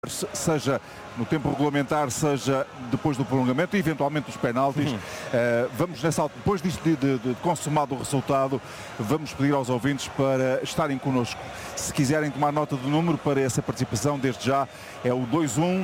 seja no tempo regulamentar, seja depois do prolongamento e eventualmente os penaltis. Vamos nessa altura, depois disto de consumado o resultado, vamos pedir aos ouvintes para estarem connosco. Se quiserem tomar nota do número para essa participação, desde já é o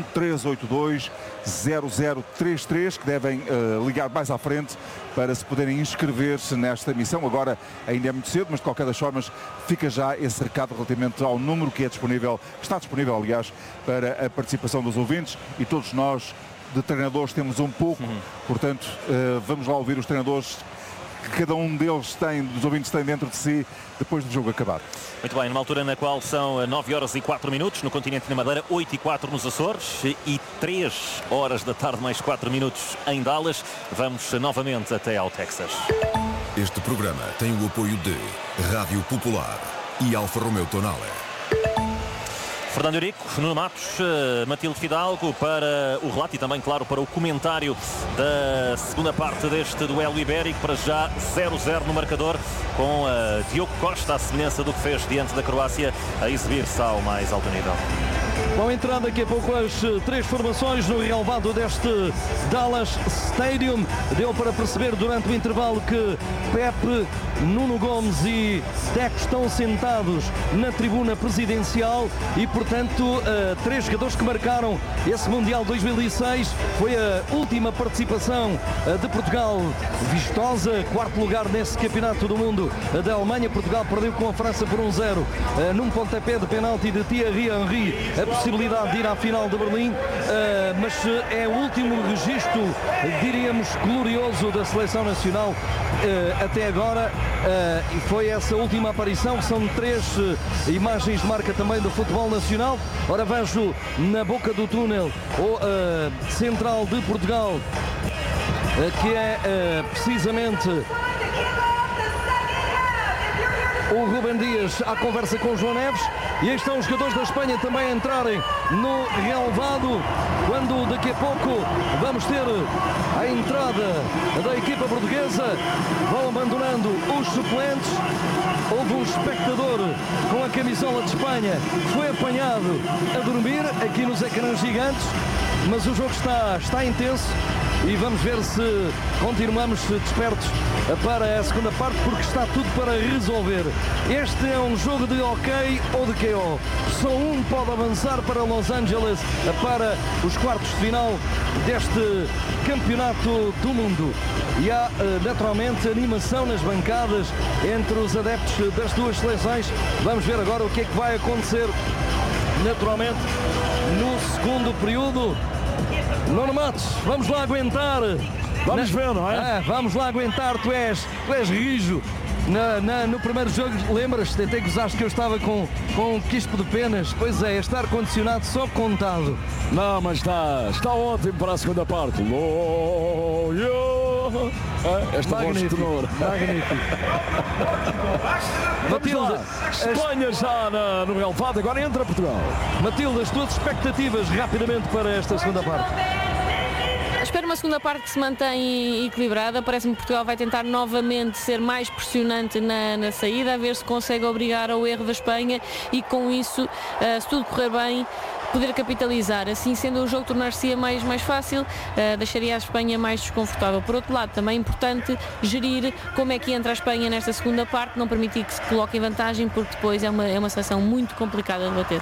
21-382-0033, que devem ligar mais à frente para se poderem inscrever-se nesta emissão. Agora ainda é muito cedo, mas de qualquer das formas fica já esse recado relativamente ao número que é disponível, está disponível aliás, para a participação dos ouvintes, e todos nós de treinadores temos um pouco, portanto vamos lá ouvir os treinadores que cada um deles tem, dos ouvintes tem dentro de si, depois do jogo acabar. Muito bem, numa altura na qual são 9 horas e 4 minutos no continente da Madeira, 8 e 4 nos Açores e 3 horas da tarde mais 4 minutos em Dallas. Vamos novamente até ao Texas. Este programa tem o apoio de Rádio Popular e Alfa Romeo Tonale. Fernando Eurico, Nuno Matos, Matilde Fidalgo para o relato e também, claro, para o comentário da segunda parte deste duelo ibérico. Para já 0-0 no marcador, com Diogo Costa, à semelhança do que fez diante da Croácia, a exibir-se ao mais alto nível. Vão entrar daqui a pouco as três formações no relvado deste Dallas Stadium. Deu para perceber durante o intervalo que Pepe, Nuno Gomes e Deco estão sentados na tribuna presidencial e, portanto, três jogadores que marcaram esse Mundial 2006. Foi a última participação de Portugal vistosa, quarto lugar nesse campeonato do mundo da Alemanha. Portugal perdeu com a França por 1-0 num pontapé de penalti de Thierry Henry, a possibilidade de ir à final de Berlim, mas é o último registro, diríamos, glorioso da seleção nacional até agora, e foi essa última aparição. São três imagens de marca também do futebol nacional. Ora, vejo na boca do túnel o central de Portugal, que é precisamente o Rubem Dias, à conversa com o João Neves. E aí estão os jogadores da Espanha também a entrarem no relvado, quando daqui a pouco vamos ter a entrada da equipa portuguesa. Vão abandonando os suplentes. Houve um espectador com a camisola de Espanha que foi apanhado a dormir aqui nos ecrãs gigantes, mas o jogo está intenso. E vamos ver se continuamos despertos para a segunda parte, porque está tudo para resolver. Este é um jogo de ok ou de KO. Só um pode avançar para Los Angeles, para os quartos de final deste campeonato do mundo. E há naturalmente animação nas bancadas entre os adeptos das duas seleções. Vamos ver agora o que é que vai acontecer naturalmente no segundo período. Nuno Matos, vamos lá aguentar. Vamos ver, não é? Vamos lá aguentar, tu és rijo. No primeiro jogo, lembras-te, até gozaste que eu estava com um quispo de penas. Pois é, este ar-condicionado só contado. Não, mas está ótimo para a segunda parte. Esta voz de tenor. Magnífico. Matilde, Espanha já no relvado, agora entra Portugal. Matilde, as tuas expectativas rapidamente para esta segunda parte? Espero uma segunda parte que se mantém equilibrada. Parece-me que Portugal vai tentar novamente ser mais pressionante na saída, a ver se consegue obrigar ao erro da Espanha e com isso, se tudo correr bem, poder capitalizar. Assim sendo, o jogo tornar-se mais fácil, deixaria a Espanha mais desconfortável. Por outro lado, também é importante gerir como é que entra a Espanha nesta segunda parte, não permitir que se coloque em vantagem, porque depois é uma seleção muito complicada de bater.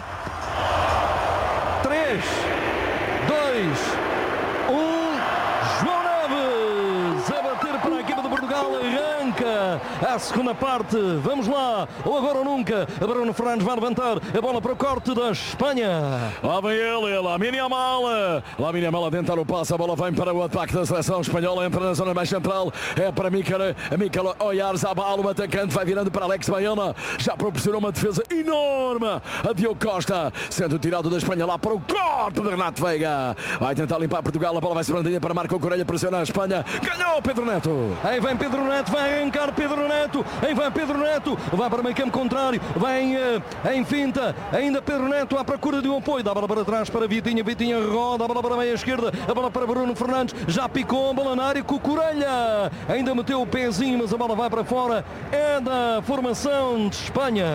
3, 2, 1, João Neves a bater para a equipa de Portugal, arranca a segunda parte, vamos lá, ou agora ou nunca. Bruno Fernandes vai levantar a bola para o corte da Espanha. Lá vem ele, Lamine Yamal a tentar o passe, a bola vem para o ataque da seleção espanhola, entra na zona mais central, é para Mikel Oyarzabal, o atacante vai virando para Alex Baena, já proporcionou uma defesa enorme a Diogo Costa, sendo tirado da Espanha lá para o corte de Renato Veiga, vai tentar limpar Portugal, a bola vai se prendendo para Marco Corelha, pressiona a Espanha, ganhou Pedro Neto. Aí vem Pedro Neto, vai arrancar Pedro Pedro Neto, aí vai Pedro Neto, vai para o meio campo contrário, vem em finta, ainda Pedro Neto à procura de um apoio, dá a bola para trás para Vitinha, Vitinha roda, a bola para a meia esquerda, a bola para Bruno Fernandes, já picou a bola na área, Cucurella, ainda meteu o pezinho, mas a bola vai para fora, é da formação de Espanha.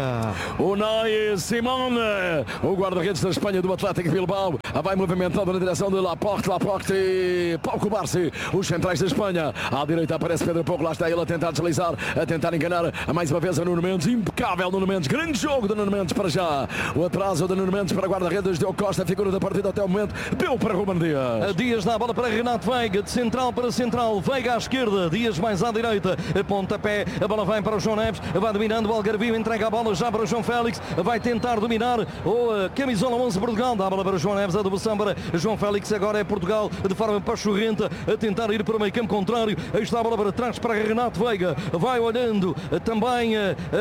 Unai Simón, o guarda-redes da Espanha do Atlético Bilbao, vai movimentando na direção de Laporte e Pau Cubarsí, os centrais da Espanha. À direita aparece Pedro Porro, lá está ele a tentar deslizar, a tentar enganar mais uma vez a Nuno Mendes, impecável Nuno Mendes, grande jogo de Nuno Mendes para já. O atraso de Nuno Mendes para guarda-redes, deu Costa, figura da partida até o momento, deu para Ruben Dias. Dias dá a bola para Renato Veiga, de central para central, Veiga à esquerda, Dias mais à direita, pontapé, a bola vai para o João Neves, vai dominando o Algarvio, entrega a bola já para o João Félix, vai tentar dominar o camisola 11 Portugal, dá a bola para o João Neves, a devolução para João Félix, agora é Portugal de forma pachorrenta a tentar ir para o meio campo contrário, aí está a bola para trás para Renato Veiga, vai olhando também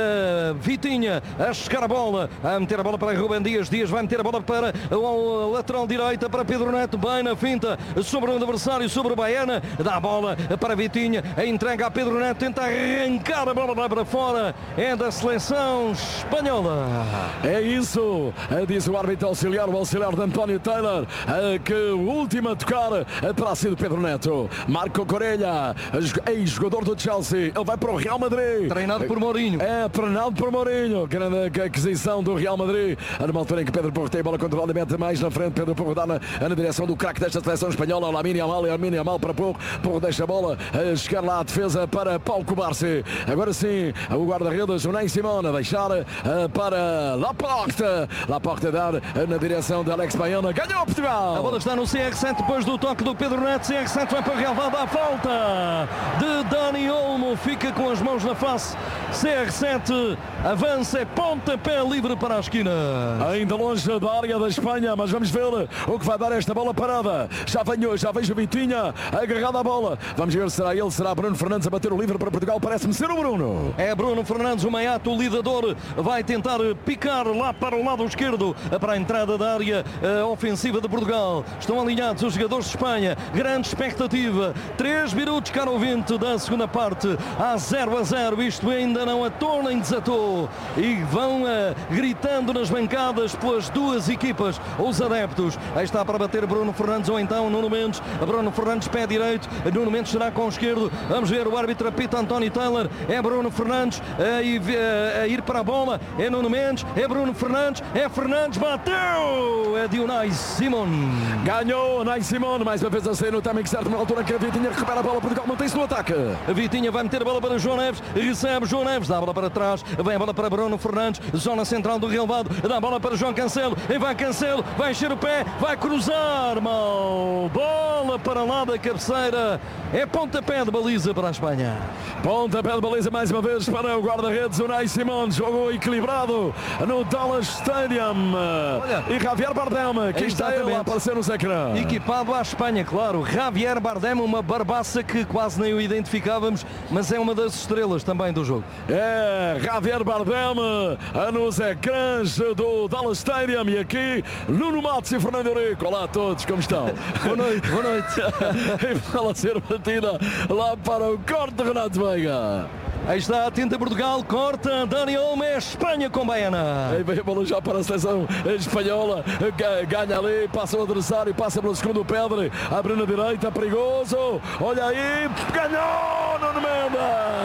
Vitinha a chegar a bola, a meter a bola para Ruben Dias, Dias vai meter a bola para o lateral direita para Pedro Neto, bem na finta sobre o adversário, sobre o Baiana, dá a bola para Vitinha, a entrega a Pedro Neto, tenta arrancar a bola lá para fora, é da seleção espanhola. É isso, diz o árbitro auxiliar, o auxiliar de António Taylor, que o último a tocar terá sido Pedro Neto. Marco Corella, ex-jogador do Chelsea, ele vai para o Real Madrid. Treinado por Mourinho. Treinado por Mourinho, grande aquisição do Real Madrid. Numa altura em que Pedro Porro tem a bola controladamente mais na frente, Pedro Porro dá na direção do craque desta seleção espanhola, Lamine Yamal para Porro, Porro deixa a bola chegar lá à defesa para Pau Cubarsí. Agora sim, o guarda-redes Unai Simón a deixar para Laporte dar na direção de Alex Baiana, ganhou Portugal. A bola está no CR7 depois do toque do Pedro Neto, CR7 vai para o relvado, à falta de Dani Olmo, fica com as mãos na face, CR7 avança, é pontapé livre para a esquina. Ainda longe da área da Espanha, mas vamos ver o que vai dar esta bola parada. Já vejo Vitinha agarrada à bola. Vamos ver se será ele, será Bruno Fernandes a bater o livre para Portugal. Parece-me ser o Bruno. É Bruno Fernandes, o maiato, o lidador, vai tentar picar lá para o lado esquerdo, para a entrada da área ofensiva de Portugal. Estão alinhados os jogadores de Espanha. Grande expectativa. 3 minutos, caro ouvinte, da segunda parte. Há 0-0. Isto ainda não atou nem desatou. E vão gritando nas bancadas pelas duas equipas, os adeptos. Aí está para bater Bruno Fernandes ou então Nuno Mendes. Bruno Fernandes, pé direito. Nuno Mendes será com o esquerdo. Vamos ver o árbitro apita António Taylor. É Bruno Fernandes a ir para a bola. É Nuno Mendes. É Bruno Fernandes. É Fernandes. Bateu. É de Unai Simón. Ganhou Unai Simón. Mais uma vez a sair no timing certo. Na altura que a Vitinha recupera a bola. Portugal mantém-se no ataque. A Vitinha vai meter a bola para João Neves. Recebe João Neves. Dá a bola para trás. Vem a bola para Bruno Fernandes. Zona central do relvado. Dá a bola para João Cancelo. E vai Cancelo. Vai encher o pé. Vai cruzar. Mal. Bola para lá da cabeceira. É pontapé de baliza para a Espanha. Pontapé de baliza mais uma vez para o guarda-redes Unai Simón. Jogou equilibrado no Dallas Stadium. Olha, e Javier Bardem, que está ele a aparecer no ecrã. Equipado à Espanha, claro. Javier Bardem, uma barbaça que quase nem o identificávamos, mas é uma das estrelas também do jogo. É, Javier Bardem nos ecrãs do Dallas Stadium. E aqui Nuno Matos e Fernando Eurico. Olá a todos, como estão? Boa noite, boa noite. E vai ser batida lá para o corte de Renato Veiga. Aí está, atenta Portugal, corta Dani Olmo, é Espanha com Baiana. Aí vem a bola já para a seleção espanhola, ganha ali, passa o adversário, passa pelo segundo Pedro, abre na direita, perigoso, olha aí, ganhou Nuno Mendes.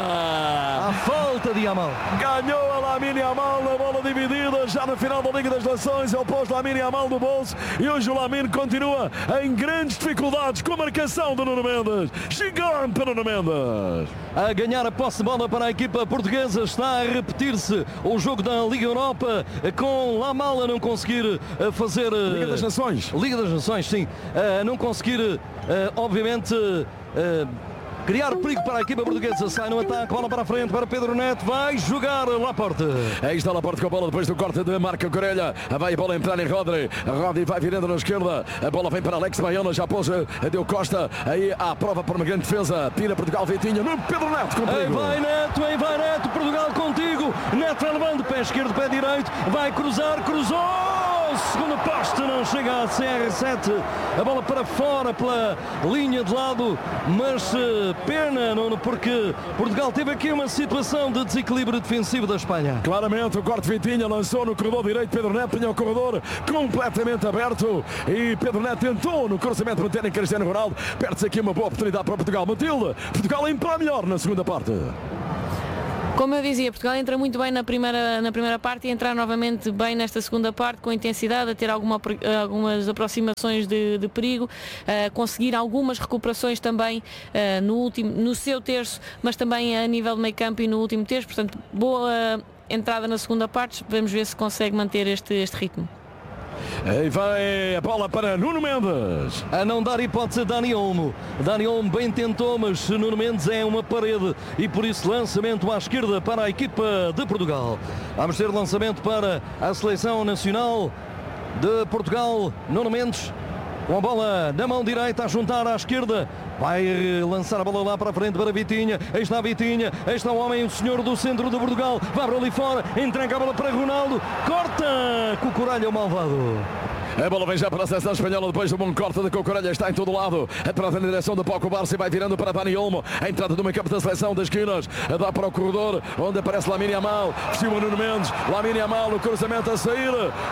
A falta de Yamal. Ganhou a Lamine Yamal na bola dividida, já no final da Liga das Nações, ele pôs Lamine Yamal no bolso e hoje o Lamine continua em grandes dificuldades com a marcação do Nuno Mendes. Gigante Nuno Mendes. A ganhar a posse de bola para a equipa portuguesa, está a repetir-se o jogo da Liga Europa com Lamal a não conseguir fazer... Liga das Nações. Liga das Nações, sim. A não conseguir, obviamente... criar perigo para a equipa portuguesa. Sai no ataque, bola para a frente para Pedro Neto, vai jogar Laporte. Aí está Laporte com a bola depois do corte de Marco Corella. Vai a bola entrar em Rodri. Rodri vai virando na esquerda. A bola vem para Alex Baiana, já pôs deu Costa. Aí à prova para uma grande defesa. Tira Portugal, Vitinha, no Pedro Neto contigo. Aí vai Neto, Portugal contigo. Neto vai levando, pé esquerdo, pé direito. Vai cruzar, cruzou. o segundo poste, não chega a CR7, a bola para fora pela linha de lado, mas pena, Nuno, porque Portugal teve aqui uma situação de desequilíbrio defensivo da Espanha. Claramente o corte Vitinha lançou no corredor direito, Pedro Neto tinha o corredor completamente aberto e Pedro Neto tentou no cruzamento meter em Cristiano Ronaldo. Perde-se aqui uma boa oportunidade para Portugal. Matilde, Portugal em para melhor na segunda parte. Como eu dizia, Portugal entra muito bem na primeira parte e entrar novamente bem nesta segunda parte, com intensidade, a ter algumas aproximações de perigo, conseguir algumas recuperações também no seu terço, mas também a nível de meio campo e no último terço. Portanto, boa entrada na segunda parte. Vamos ver se consegue manter este ritmo. E vai a bola para Nuno Mendes. A não dar hipótese a Dani Olmo. Dani Olmo bem tentou, mas Nuno Mendes é uma parede e por isso lançamento à esquerda para a equipa de Portugal. Vamos ter lançamento para a seleção nacional de Portugal. Nuno Mendes com a bola na mão direita a juntar à esquerda. Vai lançar a bola lá para a frente para Vitinha. Aí está Vitinha. Aí está o homem, o senhor do centro de Portugal. Vai para ali fora. Entrega a bola para Ronaldo. Corta. Cucuralha o malvado. A bola vem já para a seleção espanhola depois do bom corte de Cucurella, está em todo lado, atrás na direção de Paco Barça e vai virando para Dani Olmo, a entrada do meio campo da seleção das esquinas, dá para o corredor, onde aparece Lamine Yamal, vestiu o Nuno Mendes, Lamine Yamal, o cruzamento a sair,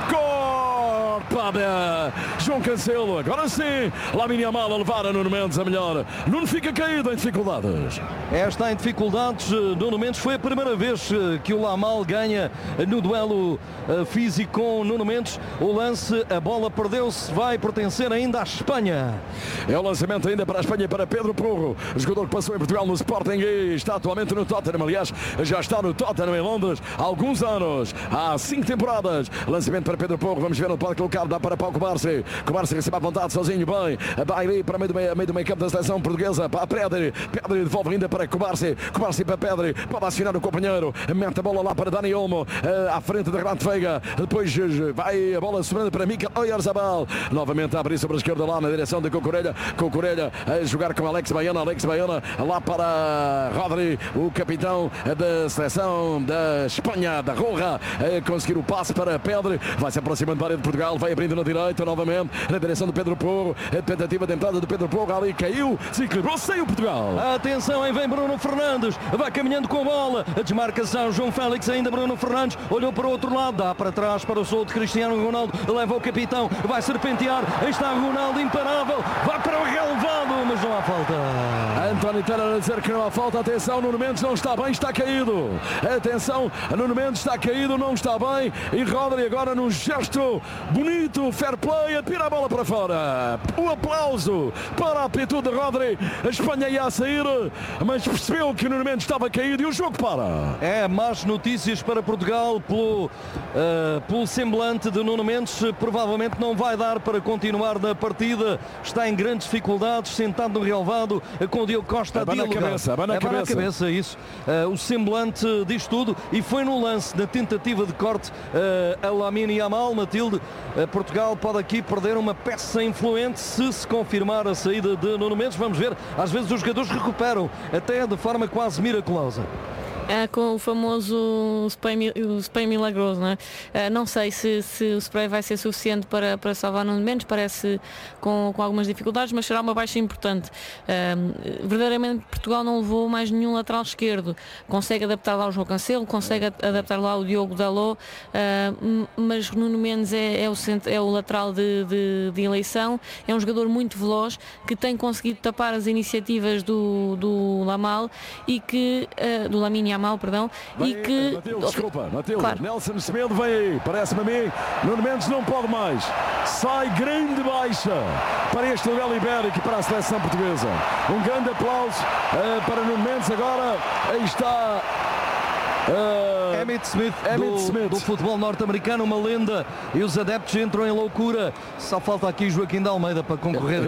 cortada, João Cancelo, agora sim, Lamine Yamal a levar a Nuno Mendes a melhor, Nuno fica caído em dificuldades. Está em dificuldades, Nuno Mendes, foi a primeira vez que o Lamal ganha no duelo físico com Nuno Mendes, o lance, a bola perdeu-se, vai pertencer ainda à Espanha. É o lançamento ainda para a Espanha, para Pedro Porro, jogador que passou em Portugal no Sporting e está atualmente no Tottenham, aliás, já está no Tottenham em Londres há alguns anos, há 5 temporadas. Lançamento para Pedro Porro, vamos ver onde pode colocar, dá para Paulo Cobarci, Cobarci recebe à vontade sozinho, bem, vai ali para meio do meio campo da seleção portuguesa, para Pedri, Pedri devolve ainda para Cobarci, Cobarci para Pedri, pode acionar o companheiro, mete a bola lá para Dani Olmo, à frente de Renato Veiga, depois vai a bola sobrando para Mikel Oyarzabal, novamente a abrir sobre a esquerda lá na direção de Cucurella a jogar com Alex Baiona lá para Rodri, o capitão da seleção da Espanha, da Roja, a conseguir o passe para Pedri, vai se aproximando da área de Portugal, vai abrindo na direita novamente, na direção de Pedro Porro, a tentativa de entrada de Pedro Porro, ali caiu, se equilibrou, saiu Portugal. Atenção, aí vem Bruno Fernandes, vai caminhando com a bola, a desmarcação, João Félix, ainda Bruno Fernandes, olhou para o outro lado, dá para trás para o solto Cristiano Ronaldo, leva o capitão, vai serpentear, aí está Ronaldo imparável, vai para o relevado, mas não há falta. António Taylor a dizer que não há falta, atenção, Nuno Mendes não está bem, está caído, atenção, Nuno Mendes está caído, não está bem, e Rodri agora num gesto bonito, fair play, atira a bola para fora, o aplauso para a atitude de Rodri, a Espanha ia a sair, mas percebeu que o Nuno Mendes estava caído e o jogo para. É, más notícias para Portugal pelo semblante de Nuno Mendes, provavelmente não vai dar para continuar na partida, está em grandes dificuldades, sentado no relvado, com o Diogo Costa a dialogar. Abana a cabeça, isso. O semblante diz tudo e foi no lance, na tentativa de corte a Lamine Yamal, Matilde, Portugal pode aqui perder uma peça influente se confirmar a saída de Nuno Mendes. Vamos ver, às vezes os jogadores recuperam, até de forma quase miraculosa. Com o famoso spray milagroso, não é? Não sei se o spray vai ser suficiente para salvar Nuno Mendes, parece com algumas dificuldades, mas será uma baixa importante. Verdadeiramente Portugal não levou mais nenhum lateral esquerdo, consegue adaptar lá o João Cancelo, consegue adaptar lá o Diogo Dalot, mas Nuno Mendes é o lateral de eleição, é um jogador muito veloz, que tem conseguido tapar as iniciativas do Lamal e que do Lamine Yamal, perdão, vem, e que... Matilde, claro. Nelson Semedo vem aí, parece-me a mim, Nuno Mendes não pode mais, sai grande baixa para este duelo ibérico e para a seleção portuguesa. Um grande aplauso para Nuno Mendes, agora aí está... Emmitt Smith do futebol norte-americano, uma lenda, e os adeptos entram em loucura. Só falta aqui Joaquim de Almeida para concorrer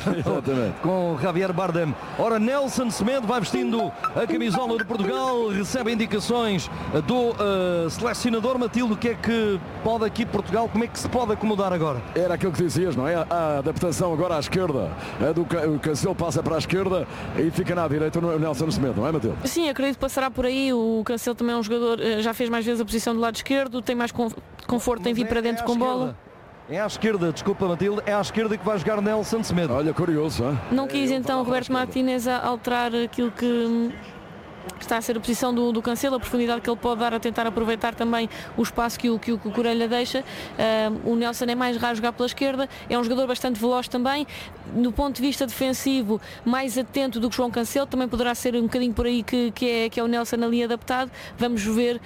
com Javier Bardem. Ora, Nelson Semedo vai vestindo a camisola de Portugal, recebe indicações do selecionador. Matilde, o que é que pode aqui Portugal, como é que se pode acomodar agora? Era aquilo que dizias, não é? A adaptação agora à esquerda, o Cancelo passa para a esquerda e fica na direita o Nelson Semedo, não é, Matilde? Sim, acredito que passará por aí. O Cancelo também é um jogador, já fez mais vezes a posição do lado esquerdo, tem mais conforto em vir para dentro com bola. É à esquerda, desculpa Matilde, é à esquerda que vai jogar Nelson Semedo. Olha, curioso, hein? Não quis então Roberto Martínez alterar aquilo que está a ser a posição do Cancelo, a profundidade que ele pode dar a tentar aproveitar também o espaço que o Corelha deixa. O Nelson é mais raro jogar pela esquerda, é um jogador bastante veloz também, no ponto de vista defensivo mais atento do que João Cancelo, também poderá ser um bocadinho por aí que é o Nelson ali adaptado. Vamos ver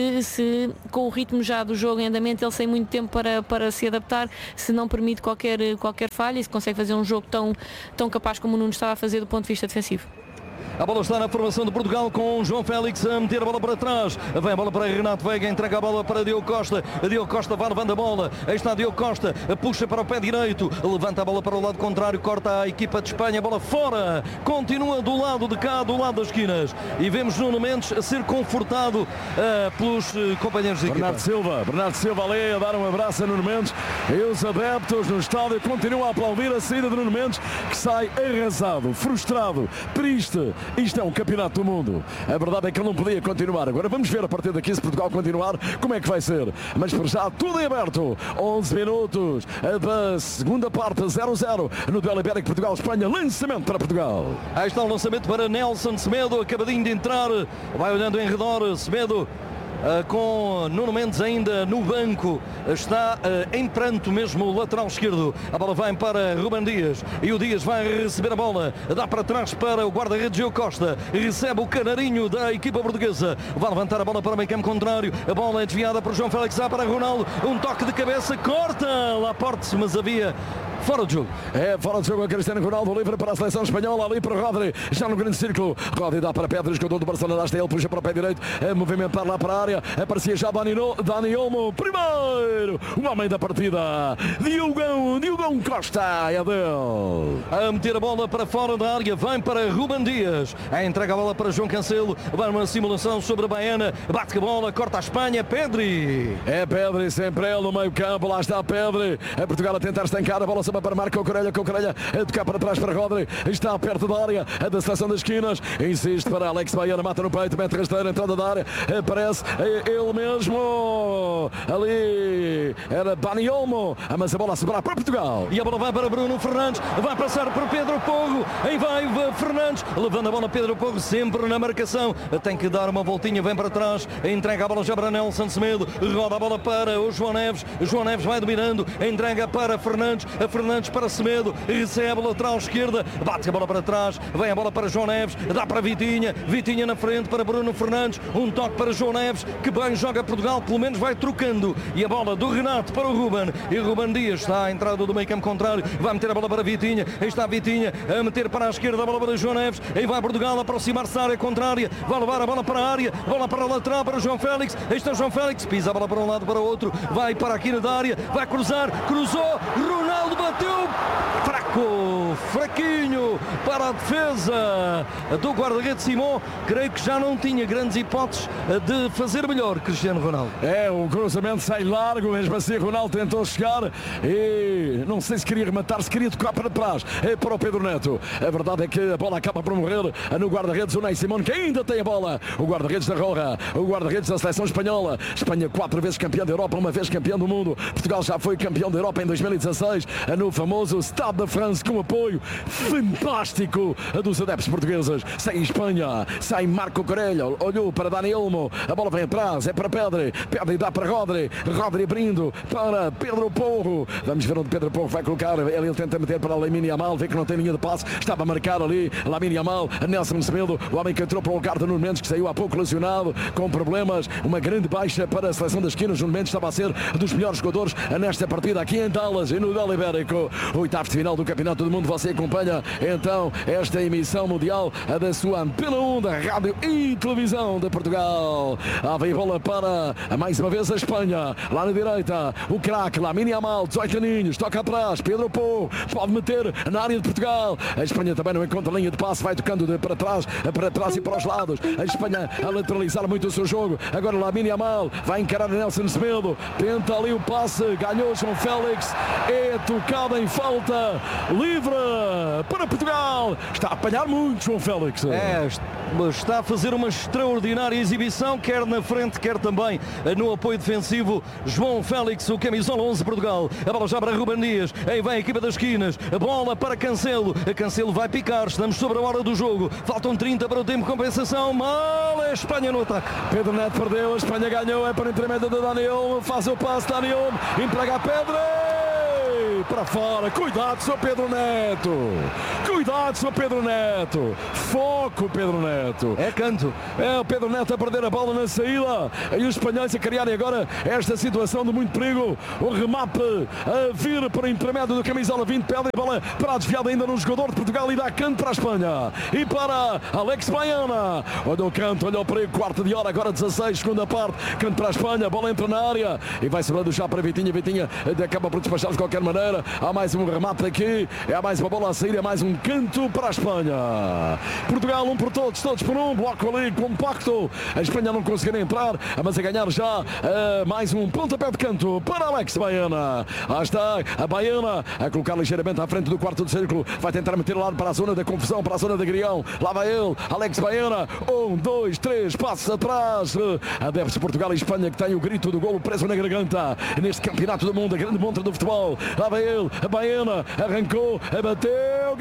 se com o ritmo já do jogo em andamento, ele sem muito tempo para se adaptar, se não permite qualquer falha e se consegue fazer um jogo tão capaz como o Nuno estava a fazer do ponto de vista defensivo. A bola está na formação de Portugal com João Félix a meter a bola para trás. Vem a bola para Renato Veiga, entrega a bola para Diogo Costa. Diogo Costa vai levando a bola. Aí está Diogo Costa, puxa para o pé direito, levanta a bola para o lado contrário, corta a equipa de Espanha, a bola fora. Continua do lado de cá, do lado das esquinas. E vemos Nuno Mendes a ser confortado pelos companheiros de equipa. Bernardo Silva ali a dar um abraço a Nuno Mendes. E os adeptos no estádio continuam a aplaudir a saída de Nuno Mendes, que sai arrasado, frustrado, triste. Isto é um campeonato do mundo. A verdade é que ele não podia continuar. Agora vamos ver a partir daqui, se Portugal continuar, como é que vai ser. Mas por já tudo em aberto. 11 minutos da segunda parte, 0-0 no duelo ibérico Portugal-Espanha. Lançamento para Portugal. Aí está o lançamento para Nelson Semedo, acabadinho de entrar. Vai olhando em redor, Semedo. Com Nuno Mendes ainda no banco, está em pranto mesmo o lateral esquerdo. A bola vai para Ruben Dias e o Dias vai receber a bola, dá para trás para o guarda-redes Diogo Costa, recebe o canarinho da equipa portuguesa, vai levantar a bola para o meio campo contrário, a bola é desviada por João Félix, dá para Ronaldo, um toque de cabeça, corta Laporte, mas havia fora de jogo. É fora de jogo a Cristiano Ronaldo, livre para a seleção espanhola, ali para Rodri, já no grande círculo. Rodri dá para Pedro, jogador do Barcelona, está ele, puxa para o pé direito, a movimentar lá para a área, aparecia já Dani Olmo, primeiro, o homem da partida, Diogão Costa, é dele. A meter a bola para fora da área, vem para Ruben Dias, a entrega a bola para João Cancelo, vai uma simulação sobre a Baiana, bate a bola, corta a Espanha, Pedri. É Pedri, sempre ele no meio campo, lá está Pedri, a Portugal a tentar estancar, a bola para Marco Corelha, a tocar para trás para Rodri, está perto da área, a da seleção das esquinas, insiste para Alex Baiana, mata no peito, mete rasteira, entrada da área, aparece ele mesmo, ali era Dani Olmo, mas a bola a sobrar para Portugal. E a bola vai para Bruno Fernandes, vai passar por Pedro Porro, aí vai Fernandes, levando a bola Pedro Porro, sempre na marcação, tem que dar uma voltinha, vem para trás, entrega a bola já para Nelson Semedo, roda a bola para o João Neves vai dominando, entrega para Fernandes para Semedo, recebe a lateral esquerda, bate a bola para trás, vem a bola para João Neves, dá para Vitinha na frente para Bruno Fernandes, um toque para João Neves, que bem joga Portugal, pelo menos vai trocando, e a bola do Renato para o Ruben, e o Ruben Dias está à entrada do meio campo contrário, vai meter a bola para Vitinha, aí está Vitinha a meter para a esquerda, a bola para João Neves, aí vai Portugal a aproximar-se da área contrária, vai levar a bola para a área, bola para a lateral para João Félix, aí está João Félix, pisa a bola para um lado para o outro, vai para aqui na área, vai cruzar, cruzou, Ronaldo bateu, fraquinho para a defesa do guarda-redes Simão, creio que já não tinha grandes hipóteses de fazer melhor Cristiano Ronaldo. É, o cruzamento sai largo, mesmo assim Ronaldo tentou chegar e não sei se queria rematar, se queria tocar para trás, para o Pedro Neto. A verdade é que a bola acaba por morrer no guarda-redes Unai Simão, que ainda tem a bola, o guarda-redes da Roja, o guarda-redes da seleção espanhola. Espanha 4 vezes campeão da Europa, uma vez campeão do mundo. Portugal já foi campeão da Europa em 2016 no famoso Stade de France, com apoio fantástico dos adeptos portugueses. Sai Espanha, sai Marco Corelha, olhou para Dani Olmo, a bola vem atrás, é para Pedri dá para Rodri abrindo para Pedro Porro. Vamos ver onde Pedro Porro vai colocar, ele tenta meter para Lamine Yamal, vê que não tem linha de passe, estava a marcar ali Lamine Yamal, Nelson Semedo, o homem que entrou para o lugar de Nuno Mendes, que saiu há pouco lesionado, com problemas, uma grande baixa para a seleção das esquinas. Nuno Mendes estava a ser dos melhores jogadores nesta partida aqui em Dallas e no duelo ibérico, oitavos de final do Campeonato do Mundo. Você acompanha então esta emissão mundial da sua Antena 1 da Rádio e Televisão de Portugal. Vem bola para mais uma vez a Espanha, lá na direita o craque Lamine Yamal, 18 aninhos, toca atrás, Pedro Porro pode meter na área de Portugal. A Espanha também não encontra linha de passe, vai tocando para trás e para os lados. A Espanha a lateralizar muito o seu jogo. Agora Lamine Yamal vai encarar Nelson Semedo, tenta ali o passe, ganhou João Félix, é tocado em falta livre para Portugal. Está a apanhar muito João Félix. Está a fazer uma extraordinária exibição, quer na frente, quer também no apoio defensivo. João Félix, o camisola 11 Portugal. A bola já para Ruben Dias. Aí vem a equipa das esquinas. A bola para Cancelo. Cancelo vai picar. Estamos sobre a hora do jogo. Faltam 30 para o tempo de compensação. Mal é a Espanha no ataque. Pedro Neto perdeu. A Espanha ganhou. É para intermédio de Dani Olmo. Faz o passe. Dani Olmo. Entrega a Pedro. Para fora. Cuidado, Sr. Pedro Neto. Cuidado, Sr. Pedro Neto. Foco, Pedro Neto. É canto. É o Pedro Neto a perder a bola na saída. E os espanhóis a criarem agora esta situação de muito perigo. O remate a vir por intermédio do camisola 20. Pede a bola para a desviada ainda no jogador de Portugal e dá canto para a Espanha. E para Alex Baiana. Olha o canto, olha o perigo. Quarto de hora, agora 16, segunda parte. Canto para a Espanha. A bola entra na área. E vai sobrando já para Vitinha. Vitinha acaba por despachar de qualquer maneira. Há mais um remate aqui. É mais uma bola a sair. É mais um canto para a Espanha. Portugal, um por todos, todos por um. Bloco ali compacto. A Espanha não conseguiu entrar, mas a ganhar já mais um pontapé de canto para Alex Baiana. Lá está a Baiana a colocar ligeiramente à frente do quarto de círculo. Vai tentar meter lá para a zona da confusão, para a zona de agrião. Lá vai ele, Alex Baiana. 1, 2, 3, passos atrás. Adeptos de Portugal e Espanha que tem o grito do golo preso na garganta neste campeonato do mundo, a grande montra do futebol. Lá vai ele, a Baiana arrancou, bateu,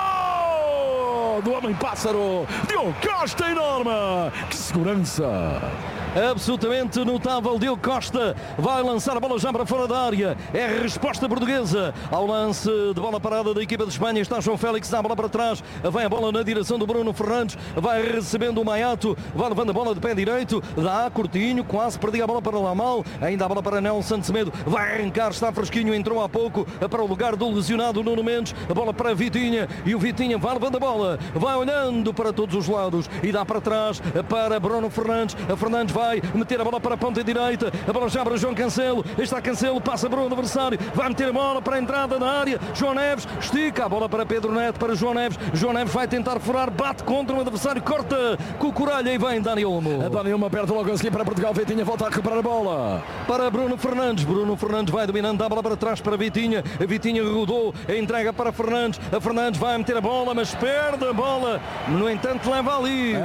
ganhou do homem-pássaro. Diogo Costa, enorme. Que segurança. Absolutamente notável. Diogo Costa vai lançar a bola já para fora da área. É a resposta portuguesa ao lance de bola parada da equipa de Espanha. Está João Félix, dá a bola para trás. Vai a bola na direção do Bruno Fernandes. Vai recebendo o Maiato. Vai levando a bola de pé direito. Dá Coutinho, quase perdia a bola para Lamal. Ainda a bola para Nelson Semedo. Vai arrancar, está fresquinho. Entrou há pouco para o lugar do lesionado Nuno Mendes. A bola para Vitinha. E o Vitinha vai levando a bola. Vai olhando para todos os lados. E dá para trás para Bruno Fernandes. A Fernandes vai meter a bola para a ponta direita. A bola já para João Cancelo. Está Cancelo, passa para o adversário. Vai meter a bola para a entrada da área. João Neves estica a bola para Pedro Neto, para João Neves. João Neves vai tentar furar, bate contra o adversário, corta com o Coralha e vem Dani Olmo. A Dani Olmo aperta logo a seguir para Portugal. Vitinha volta a recuperar a bola. Para Bruno Fernandes. Bruno Fernandes vai dominando, dá a bola para trás para Vitinha. A Vitinha rodou, a entrega para Fernandes. A Fernandes vai meter a bola, mas perde a bola. No entanto, leva ali.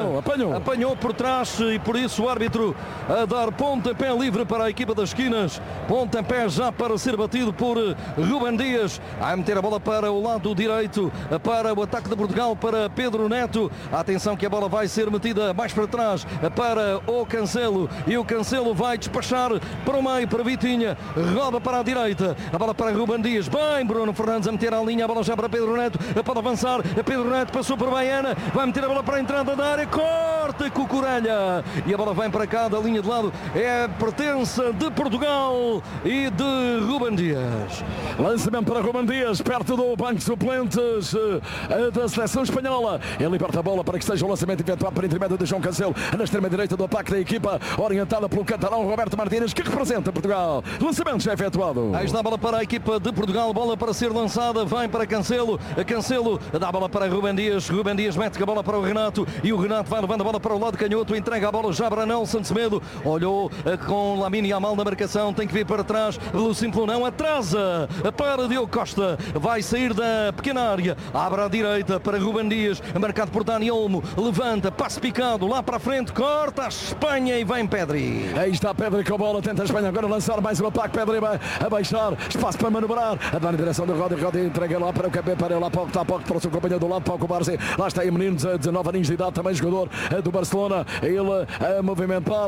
Apanhou por trás e por isso o árbitro a dar pontapé livre para a equipa das esquinas. Pontapé já para ser batido por Ruben Dias. A meter a bola para o lado direito, para o ataque de Portugal, para Pedro Neto. Atenção que a bola vai ser metida mais para trás para o Cancelo. E o Cancelo vai despachar para o meio, para Vitinha. Roda para a direita. A bola para Ruben Dias. Bem, Bruno Fernandes a meter à linha. A bola já para Pedro Neto. Pode avançar. Pedro Neto passou por Baiana. Vai meter a bola para a entrada da área. Corta com o Coralha. E a bola vem para cá da linha de lado. É a pertença de Portugal e de Ruben Dias. Lançamento para Ruben Dias, perto do banco de suplentes da seleção espanhola. Ele liberta a bola para que seja o lançamento efetuado por intermédio de João Cancelo na extrema direita do ataque da equipa, orientada pelo catalão Roberto Martínez, que representa Portugal. Lançamento já efetuado. Aí está a bola para a equipa de Portugal, bola para ser lançada, vem para Cancelo. Cancelo dá a bola para Ruben Dias. Ruben Dias mete a bola para o Renato e o Renato vai levando a bola para o lado canhoto, entrega a bola já para Nelson Semedo. Olhou com Lamine Yamal na marcação, tem que vir para trás, pelo simples não, atrasa para Diogo Costa, vai sair da pequena área, abre à direita para Ruben Dias, marcado por Dani Olmo, levanta, passe picado, lá para a frente, corta a Espanha e vem Pedri. Aí está Pedri com a bola, tenta a Espanha agora lançar mais um ataque, Pedri vai abaixar, espaço para manobrar, a dar na direção do Rodi, entrega lá para o cabelo, para lá para o seu companheiro do lado, para o Barça, lá está aí menino de 19 anos de idade, também jogador do Barcelona, ele a movimentar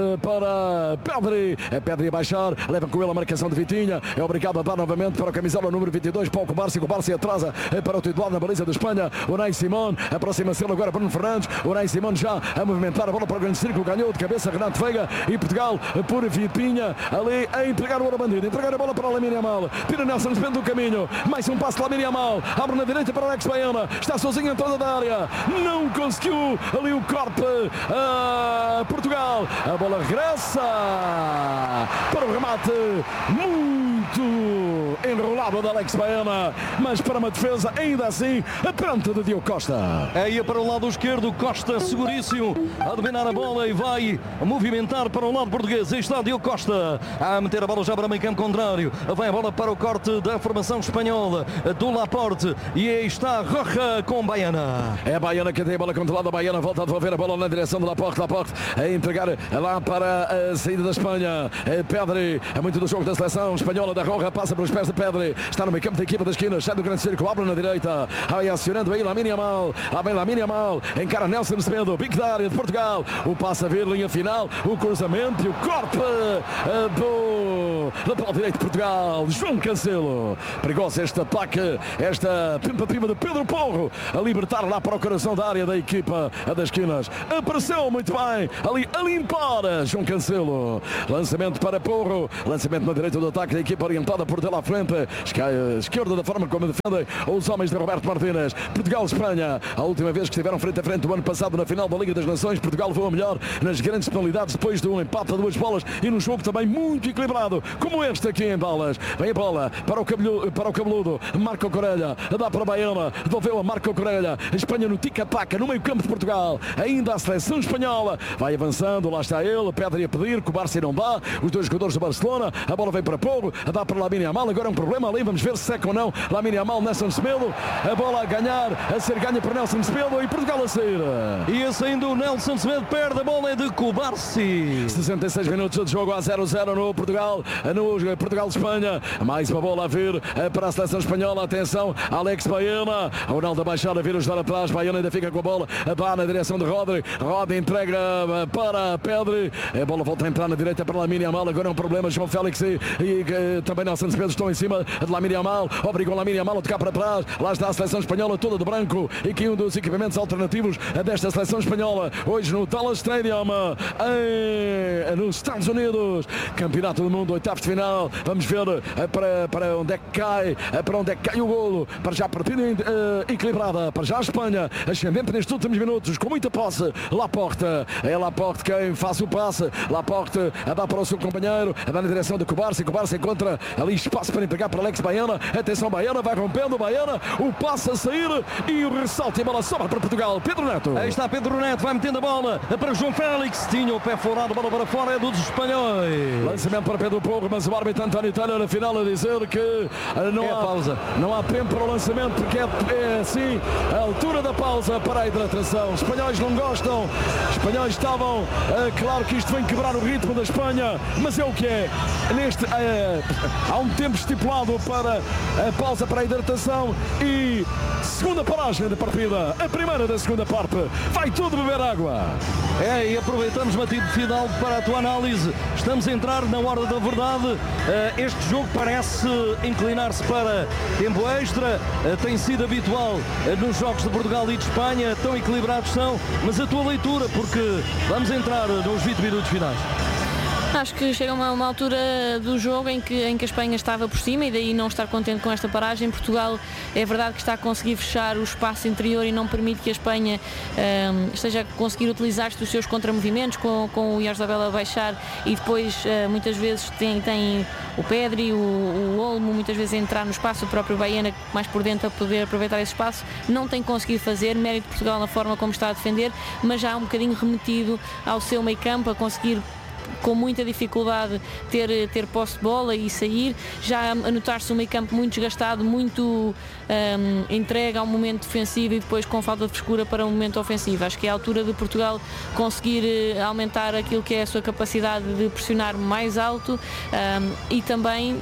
para Pedri, Pedri a baixar, leva com ele a marcação de Vitinha, é obrigado a dar novamente para a camisola número 22, para o Barça, e o Barça atrasa para o titular na baliza da Espanha, Unai Simón, aproxima-se ele agora Bruno Fernandes, Unai Simón já a movimentar a bola para o grande círculo, ganhou de cabeça Renato Veiga e Portugal por Vitinha, ali a entregar o ouro bandido, entregar a bola para Lamine Yamal, Pira Nelson depende do caminho, mais um passo Lamine Yamal, abre na direita para Alex Baiana, está sozinho em toda a área, não conseguiu ali o corte Portugal, a bola regressa para o remate muito enrolado de Alex Baena, mas para uma defesa ainda assim a pronta de Diogo Costa. Ia para o lado esquerdo, Costa seguríssimo a dominar a bola e vai movimentar para o lado português. Aí está Diogo Costa a meter a bola já para o meio campo contrário. Vai a bola para o corte da formação espanhola do Laporte e aí está Roja com Baena. É Baena que tem a bola controlada. Baena volta a devolver a bola na direção do Laporte a entregar lá para a saída da Espanha. Pedri, é muito do jogo da seleção espanhola. Da Roja passa pelos pés de Pedri, está no meio campo da equipa da esquina, sai do grande círculo, abre na direita, vai acionando aí Lamine Yamal, Lamine Yamal encara Nelson Semedo, pique da área de Portugal, o passe a vir, linha final, o cruzamento e o corte do lateral direito de Portugal, João Cancelo. Perigoso este ataque, esta tentativa de Pedro Porro a libertar lá para o coração da área da equipa das esquinas. Apareceu muito bem ali a limpar João Cancelo. Lançamento para Porro, lançamento na direita do ataque da equipa orientada por dela à frente, esquerda da forma como defendem os homens de Roberto Martínez. Portugal-Espanha, a última vez que estiveram frente a frente do ano passado na final da Liga das Nações, Portugal levou a melhor nas grandes penalidades depois de um empate a 2 bolas e num jogo também muito equilibrado como este aqui em Dallas. Vem a bola para o cabeludo, Marco Corelha, dá para Baena, devolveu a Marco Corelha. A Espanha no tic-tac no meio campo de Portugal, ainda a seleção espanhola vai avançando, lá está ele, Pedri a pedir, que o Barça não dá, os dois jogadores do Barcelona, a bola vem para Porro, dá para Lamine Yamal, agora é um problema ali, vamos ver se seca ou não Lamine Yamal, Nelson Semedo, a bola a ganhar, a ser ganha por Nelson Semedo e Portugal a sair. E a saindo o Nelson Semedo, perde a bola, é de Kubarsi. 66 minutos de jogo a 0-0 no Portugal-Espanha, mais uma bola a vir para a seleção espanhola, atenção, Alex Baena, Ronaldo a baixar, a vir ajudar atrás, Baena ainda fica com a bola, dá na direção de Rodri entrega para Pedri, a bola volta a entrar na direita para Lamine Yamal, agora é um problema, João Félix e também Nelson Semedo estão em cima de Lamine Yamal, obrigam Lamine Yamal a tocar para trás, lá está a seleção espanhola toda de branco e que um dos equipamentos alternativos desta seleção espanhola, hoje no Dallas Stadium nos Estados Unidos, Campeonato do Mundo, oitavos de final, vamos ver para onde é que cai o golo, para já a partida equilibrada, para já a Espanha ascendente nestes últimos minutos, com muita posse, Laporte, é Laporte quem faz o passe, Laporte a dar para o seu companheiro, a dar na direção de Kubarsi encontra ali espaço para entregar para Alex Baena, atenção Baena, vai rompendo Baena, o passe a sair e o ressalto e a bola sobra para Portugal, Pedro Neto. Aí está Pedro Neto, vai metendo a bola para João Félix, tinha o pé furado, bola para fora, é dos espanhóis. Lançamento para Pedro Porro, mas o árbitro António Taylor na final a dizer que não há tempo para o lançamento porque é assim a altura da pausa para a hidratação. Os espanhóis não gostam, os espanhóis estavam, claro que isto vem quebrar o ritmo da Espanha, mas é o que é. Há um tempo estipulado para a pausa para a hidratação e segunda paragem da partida, a primeira da segunda parte, vai tudo beber água. E aproveitamos, Matilde Fidalgo, para a tua análise. Estamos a entrar na hora da verdade. Este jogo parece inclinar-se para tempo extra. Tem sido habitual nos jogos de Portugal e de Espanha. Tão equilibrados são. Mas a tua leitura, porque vamos entrar nos 20 minutos finais. Acho que chega uma altura do jogo em que a Espanha estava por cima e daí não estar contente com esta paragem. Portugal é verdade que está a conseguir fechar o espaço interior e não permite que a Espanha esteja a conseguir utilizar-se dos seus contramovimentos com o Oyarzabal a baixar e depois muitas vezes tem o Pedri, o Olmo muitas vezes a entrar no espaço, o próprio Baena mais por dentro a poder aproveitar esse espaço. Não tem conseguido fazer, mérito de Portugal na forma como está a defender, mas já um bocadinho remetido ao seu meio campo, a conseguir com muita dificuldade ter posse de bola e sair, já a notar-se um meio campo muito desgastado, muito entregue ao momento defensivo e depois com falta de frescura para um momento ofensivo. Acho que é a altura de Portugal conseguir aumentar aquilo que é a sua capacidade de pressionar mais alto e também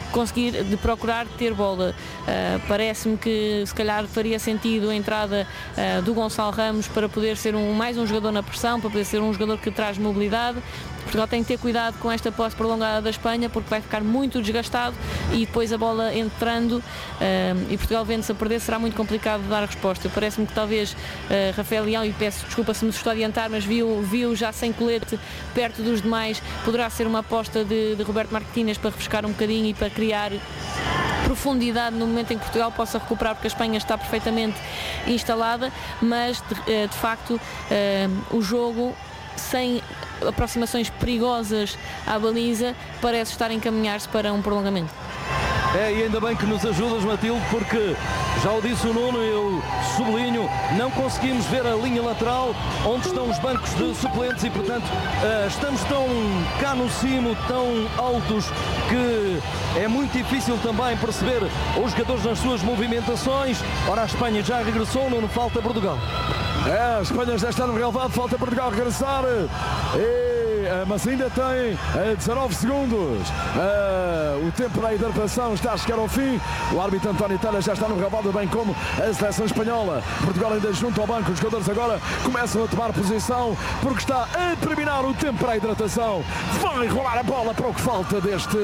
de procurar ter bola. Parece-me que se calhar faria sentido a entrada do Gonçalo Ramos para poder ser mais um jogador na pressão, para poder ser um jogador que traz mobilidade. Portugal tem que ter cuidado com esta posse prolongada da Espanha porque vai ficar muito desgastado e depois a bola entrando e Portugal vendo-se a perder será muito complicado de dar a resposta. Parece-me que talvez Rafael Leão, e peço desculpa se me estou a adiantar, mas viu já sem colete perto dos demais, poderá ser uma aposta de Roberto Martínez para refrescar um bocadinho e para criar profundidade no momento em que Portugal possa recuperar, porque a Espanha está perfeitamente instalada, mas de facto o jogo sem aproximações perigosas à baliza parece estar a encaminhar-se para um prolongamento. E ainda bem que nos ajudas, Matilde, porque já o disse o Nuno, eu sublinho, não conseguimos ver a linha lateral onde estão os bancos de suplentes e, portanto, estamos tão cá no cimo, tão altos, que é muito difícil também perceber os jogadores nas suas movimentações. Ora, a Espanha já regressou, Nuno, falta Portugal. A Espanha já está no relevado, falta Portugal regressar. Mas ainda tem 19 segundos. O tempo da hidratação está a chegar ao fim. O árbitro António Taylor já está no relevado, bem como a seleção espanhola. Portugal ainda junto ao banco. Os jogadores agora começam a tomar posição porque está a terminar o tempo para a hidratação. Vai rolar a bola para o que falta deste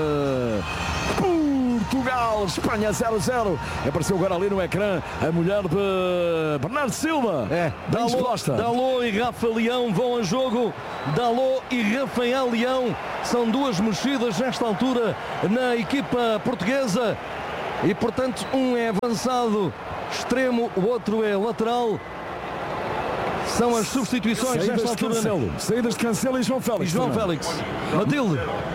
Portugal, Espanha 0-0. Apareceu agora ali no ecrã a mulher de Bernardo Silva. Dalot e Rafa Leão vão a jogo. Dalot e Rafael Leão são duas mexidas nesta altura na equipa portuguesa. E, portanto, um é avançado extremo, o outro é lateral. São as substituições nesta altura. Saídas de Cancelo e João Félix. Matilde.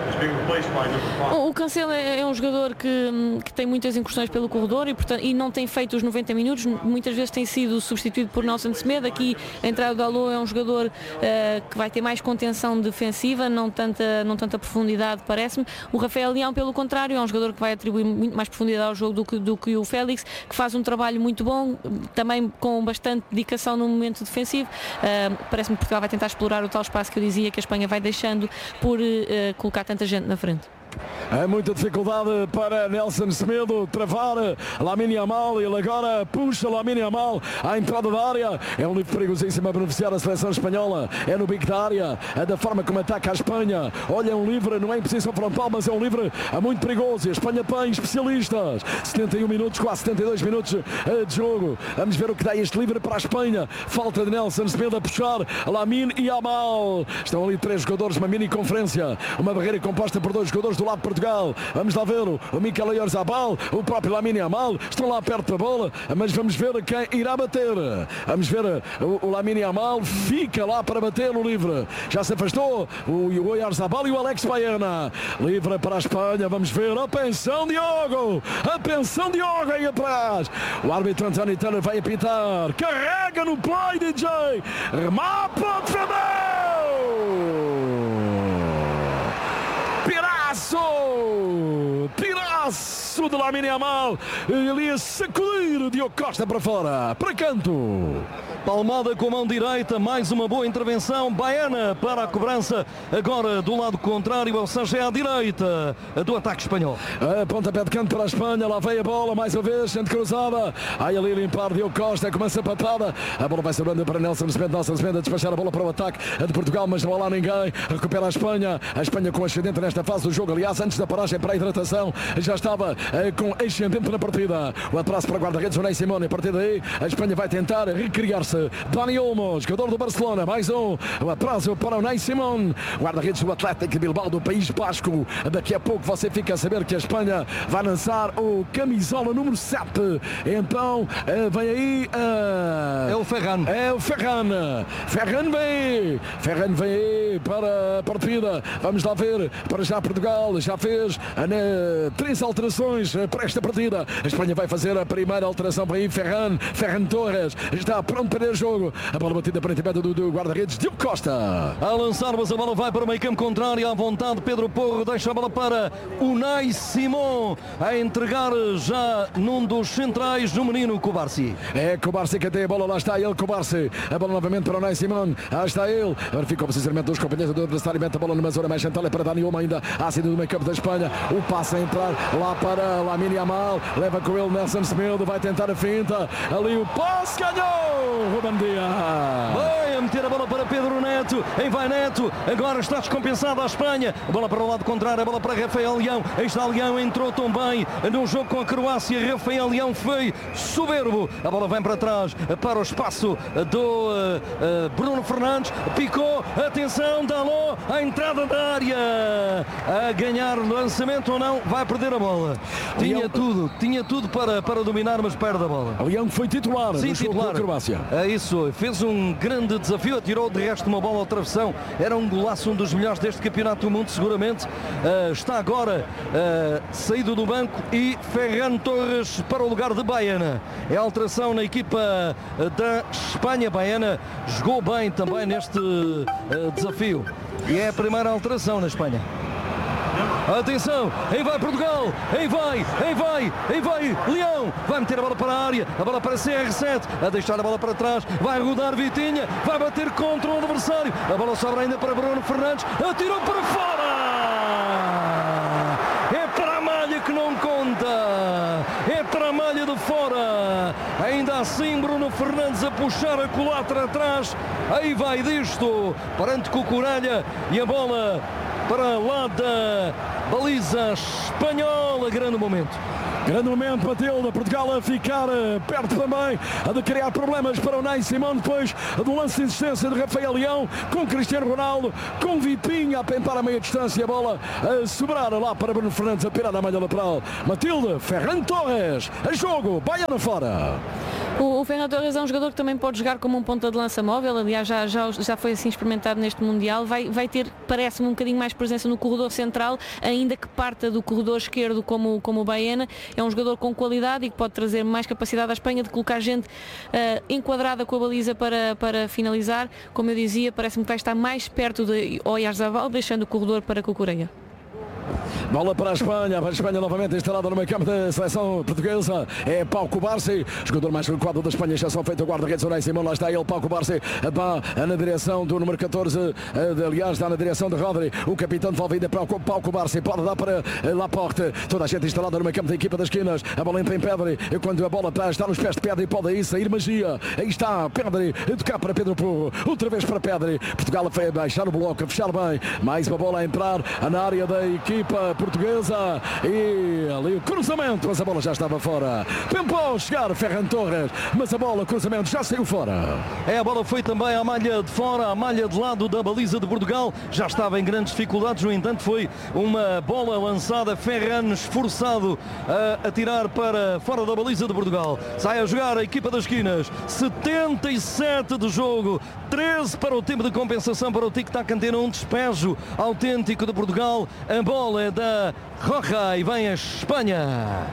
O Cancelo é um jogador que tem muitas incursões pelo corredor e não tem feito os 90 minutos, muitas vezes tem sido substituído por Nelson Semedo. Aqui a entrada do Dalot é um jogador que vai ter mais contenção defensiva, não tanta profundidade, parece-me. O Rafael Leão, pelo contrário, é um jogador que vai atribuir muito mais profundidade ao jogo do que o Félix, que faz um trabalho muito bom, também com bastante dedicação no momento defensivo. Parece-me que Portugal vai tentar explorar o tal espaço que eu dizia que a Espanha vai deixando por colocar tanta gente na frente. É muita dificuldade para Nelson Semedo travar Lamine Yamal. Ele agora puxa Lamine Yamal à entrada da área. É um livre perigosíssimo a beneficiar a seleção espanhola. É no bico da área, é da forma como ataca a Espanha. Olha, é um livre, não é em posição frontal, mas é um livre muito perigoso. E a Espanha tem especialistas. 71 minutos, quase 72 minutos de jogo. Vamos ver o que dá este livre para a Espanha. Falta de Nelson Semedo a puxar Lamine Yamal. Estão ali 3 jogadores, uma mini conferência. Uma barreira composta por 2 jogadores do lado de Portugal. Vamos lá ver o Mikel Oyarzabal, o próprio Lamine Yamal, estão lá perto da bola, mas vamos ver quem irá bater. Vamos ver o Lamine Yamal, fica lá para bater no livre. Já se afastou o Oyarzabal e o Alex Baena. Livre para a Espanha, vamos ver a pensão Diogo aí atrás. O árbitro António Taylor vai apitar, carrega no play, DJ, remata, defendeu! Tiraço de Lamine Yamal. Ele ia sacudir o Diogo Costa para fora, para canto. Palmada com a mão direita, mais uma boa intervenção. Baena para a cobrança, agora do lado contrário, ou seja, é à direita do ataque espanhol. Pontapé de canto para a Espanha, lá veio a bola, mais uma vez, sendo cruzada. Aí ali limpar Diogo Costa, começa a patada. A bola vai sobrando para Nelson Semedo a despachar a bola para o ataque de Portugal, mas não há lá ninguém. Recupera a Espanha com ascendente nesta fase do jogo. Aliás, antes da paragem para a hidratação, já estava com ascendente na partida. O atraso para o guarda-redes, o Unai Simone. A partir daí, a Espanha vai tentar recriar-se. Dani Olmo, jogador do Barcelona, mais um. O atraso para o Unai Simone, guarda-redes do Atlético de Bilbao, do País Basco. Daqui a pouco você fica a saber que a Espanha vai lançar o camisola número 7. Então, vem aí... É o Ferran. Ferran vem aí para a partida. Vamos lá ver, para já Portugal já fez 3 alterações para esta partida. A Espanha vai fazer a primeira alteração para aí. Ferran Torres está pronto para o jogo. A bola batida para a do guarda-redes Diogo Costa. A lançar, mas a bola vai para o meio campo contrário. À vontade, Pedro Porro deixa a bola para Unai Simon, a entregar já num dos centrais no menino Cubarsí. É Cubarsí que tem a bola, lá está ele, Cubarsí. A bola novamente para o Unai Simon. Lá está ele. Agora ficou precisamente dos companheiros do adversário. Mete a bola numa zona mais central, é para Dani Olmo ainda. A saída do meio campo da Espanha. O passe a entrar lá para Lamine Yamal. Leva com ele Nelson Semedo. Vai tentar a finta. Ali o passe, ganhou! Ruben Dias. Vai a meter a bola para Pedro Neto. Aí vai Neto. Agora está descompensada a Espanha. A bola para o lado contrário. A bola para Rafael Leão. Aí está Leão. Entrou tão bem no jogo com a Croácia. Rafael Leão foi soberbo. A bola vem para trás para o espaço do Bruno Fernandes. Picou. Atenção. Dalot. A entrada da área. A ganhar lançamento ou não. Vai perder a bola. Tinha tudo para dominar, mas perde a bola. Leão foi titular. Sim, titular. Croácia. É isso, fez um grande desafio, atirou de resto uma bola ao travessão. Era um golaço, um dos melhores deste campeonato do mundo, seguramente. Está agora saído do banco e Ferran Torres para o lugar de Baena. É a alteração na equipa da Espanha. Baena jogou bem também neste desafio. E é a primeira alteração na Espanha. Atenção, aí vai Portugal, aí vai, Leão, vai meter a bola para a área, a bola para CR7, a deixar a bola para trás, vai rodar Vitinha, vai bater contra o adversário, a bola sobra ainda para Bruno Fernandes, atirou para fora! É para a malha que não conta, é para a malha de fora, ainda assim Bruno Fernandes a puxar a culatra atrás, aí vai disto, perante Cucurella e a bola para lá da baliza espanhola. Grande momento, Matilde. Portugal a ficar perto também de criar problemas para o Ney Simão, depois do lance de insistência de Rafael Leão com Cristiano Ronaldo, com Vipinha a tentar a meia distância, a bola a sobrar lá para Bruno Fernandes, a pirar na malha lateral. Matilde, Ferran Torres, a jogo, Baiano fora. O Ferran Torres é um jogador que também pode jogar como um ponta de lança móvel, aliás já foi assim experimentado neste Mundial, vai ter, parece-me, um bocadinho mais presença no corredor central, ainda que parta do corredor esquerdo como o Baena. É um jogador com qualidade e que pode trazer mais capacidade à Espanha de colocar gente enquadrada com a baliza para finalizar. Como eu dizia, parece-me que vai estar mais perto de Oyarzabal, deixando o corredor para Cucurella. Bola para a Espanha novamente instalada no meio campo da seleção portuguesa. É Pau Cubarsí, jogador mais recuado da Espanha, já só feito o guarda-redes Unai Simão. Lá está ele, Pau Cubarsí, na direção do número 14, aliás, está na direção de Rodri. O capitão devolvida para o Pau Cubarsí, pode dar para Laporte. Toda a gente instalada no meio campo da equipa das esquinas. A bola entra em Pedri, quando a bola está nos pés de Pedri, pode aí sair magia. Aí está Pedri, tocar para Pedro Porro, outra vez para Pedri. Portugal a baixar o bloco, a fechar bem. Mais uma bola a entrar na área da equipa portuguesa e ali o cruzamento, mas a bola já estava fora. Tentou chegar Ferran Torres, mas a bola, o cruzamento já saiu fora. A bola foi também à malha de fora, à malha de lado da baliza de Portugal. Já estava em grandes dificuldades, no entanto foi uma bola lançada, Ferran esforçado a atirar para fora da baliza de Portugal. Sai a jogar a equipa das esquinas, 77 de jogo, 13 para o tempo de compensação para o tic-tac antena, um despejo autêntico de Portugal. A bola é da Roja e vem a Espanha.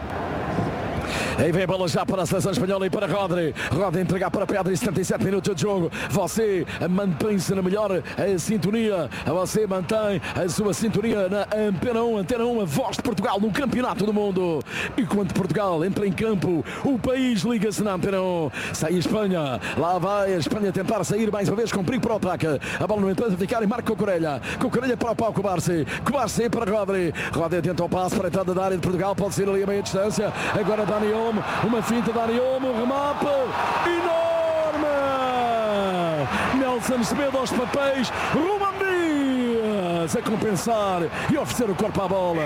Aí vem a bola já para a seleção espanhola e para Rodri. Rodri entregar para Pedri, 77 minutos de jogo. Você mantém-se na melhor sintonia. Você mantém a sua sintonia na Antena 1, a voz de Portugal no Campeonato do Mundo. E quando Portugal entra em campo, o país liga-se na Antena 1. Sai a Espanha. Lá vai a Espanha tentar sair mais uma vez com perigo para o ataque. A bola no entanto a ficar em Marco Cucurella. Cucurella para o Pau Cubarsí. Cubarsí para Rodri. Rodri tenta o passo para a entrada da área de Portugal. Pode ser ali a meia distância. Agora Dani Olmo. Uma finta da Dani Olmo, remate enorme. Nelson Semedo aos papéis, Ruben Dias a compensar e oferecer o corpo à bola.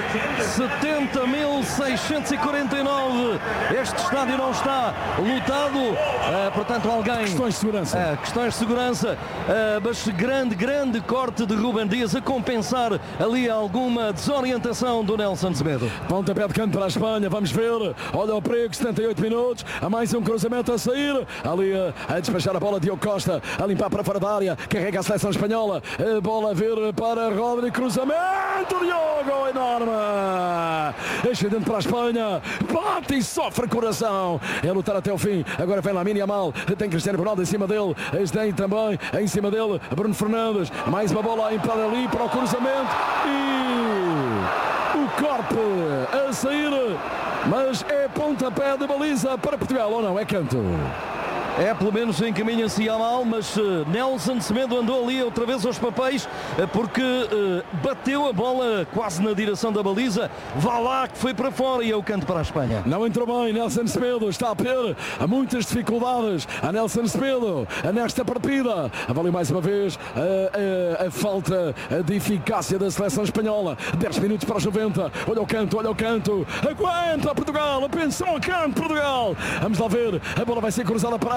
70.649. Este estádio não está lotado, portanto alguém... Questões de segurança. Questões de segurança, mas grande corte de Ruben Dias a compensar ali alguma desorientação do Nelson Semedo. Pontapé de canto para a Espanha, vamos ver. Olha o perigo, 78 minutos, há mais um cruzamento a sair. Ali a despachar a bola, Diogo Costa a limpar para fora da área, carrega a seleção espanhola, a bola a vir para Rodri, cruzamento, Diogo, enorme, excedente para a Espanha, bate e sofre coração, é lutar até o fim. Agora vem Lamine Yamal, tem Cristiano Ronaldo em cima dele, tem também em cima dele Bruno Fernandes, mais uma bola a entrar ali para o cruzamento e o corpo a sair, mas é pontapé de baliza para Portugal, ou não? É canto. É, pelo menos encaminha-se a mal, mas Nelson Semedo andou ali outra vez aos papéis, porque bateu a bola quase na direção da baliza. Vá lá que foi para fora e é o canto para a Espanha. Não entrou bem, Nelson Semedo está a ter muitas dificuldades. A Nelson Semedo nesta partida. Valeu mais uma vez a falta de eficácia da seleção espanhola. 10 minutos para os 90. Olha o canto, aguenta Portugal, atenção ao canto, Portugal. Vamos lá ver, a bola vai ser cruzada para a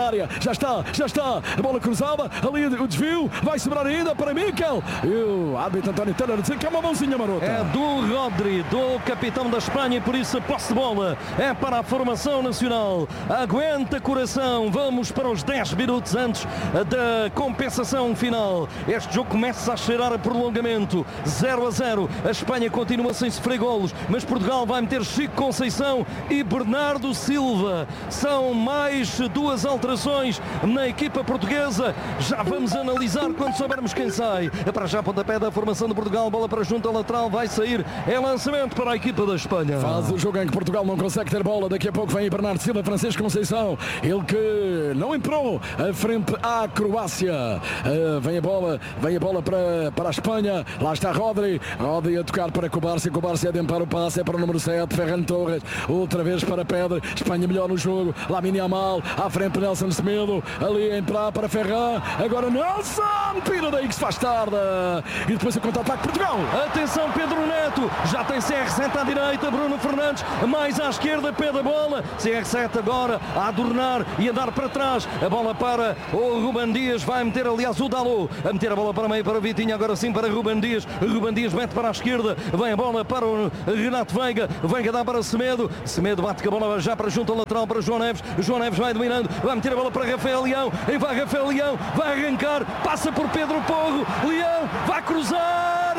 área, já está, a bola cruzada, ali o desvio, vai sobrar ainda para Mikel, e o árbitro António Taylor diz que é uma mãozinha marota. É do Rodri, do capitão da Espanha, e por isso a posse de bola é para a formação nacional. Aguenta coração, vamos para os 10 minutos antes da compensação final. Este jogo começa a cheirar a prolongamento, 0-0, a Espanha continua sem sofrer golos, mas Portugal vai meter Chico Conceição e Bernardo Silva. São mais 2 alterações na equipa portuguesa, já vamos analisar quando soubermos quem sai. É para já pontapé da formação de Portugal, bola para junto ao lateral, vai sair, é lançamento para a equipa da Espanha. Faz o jogo em que Portugal não consegue ter bola, daqui a pouco vem Bernardo Silva, Francisco Conceição, ele que não entrou a frente à Croácia. Vem a bola para a Espanha, lá está Rodri a tocar para Cubarsí a dentro o passe, é para o número 7, Ferran Torres, outra vez para Pedro, Espanha melhor no jogo, Lamine Yamal, à frente Nelson Semedo, ali a entrar para Ferran, agora Nelson, pira daí que se faz tarde, e depois o contra-ataque Portugal. Atenção Pedro Neto, já tem CR7 à direita, Bruno Fernandes mais à esquerda, pede a bola, CR7 agora a adornar e a dar para trás, a bola para o Ruben Dias, vai meter aliás o Dalot, a meter a bola para meio para Vitinho, agora sim para Ruben Dias mete para a esquerda, vem a bola para o Renato Veiga dá para Semedo bate com a bola já para junto ao lateral para João Neves vai dominando, vai meter a bola para Rafael Leão, vai Rafael Leão, vai arrancar, passa por Pedro Porro, Leão vai cruzar,